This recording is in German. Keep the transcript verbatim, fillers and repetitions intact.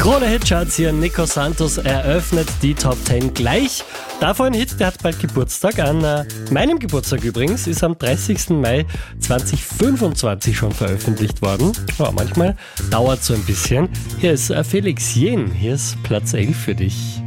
Krone Hitcharts hier, Nico Santos eröffnet die Top zehn gleich. Davor ein Hit, der hat bald Geburtstag. An äh, meinem Geburtstag übrigens, ist am dreißigsten Mai zweitausendfünfundzwanzig schon veröffentlicht worden. Ja, manchmal dauert so ein bisschen. Hier ist äh, Felix Jähn, hier ist Platz elf für dich.